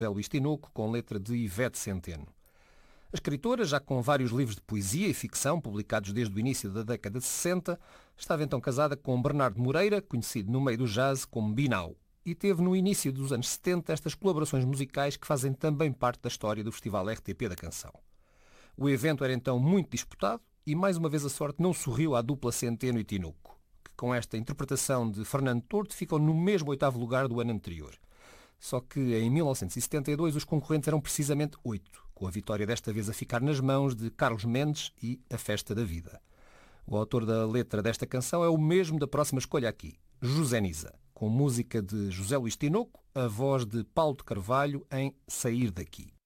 Luís Tinoco, com letra de Ivete Centeno. A escritora, já com vários livros de poesia e ficção publicados desde o início da década de 60, estava então casada com Bernardo Moreira, conhecido no meio do jazz como Binau, e teve no início dos anos 70 estas colaborações musicais que fazem também parte da história do Festival RTP da Canção. O evento era então muito disputado e mais uma vez a sorte não sorriu à dupla Centeno e Tinoco, que com esta interpretação de Fernando Tordo ficam no mesmo 8º lugar do ano anterior. Só que em 1972 os concorrentes eram precisamente 8, com a vitória desta vez a ficar nas mãos de Carlos Mendes e A Festa da Vida. O autor da letra desta canção é o mesmo da próxima escolha aqui, José Nisa, com música de José Luís Tinoco, a voz de Paulo de Carvalho em Sair Daqui.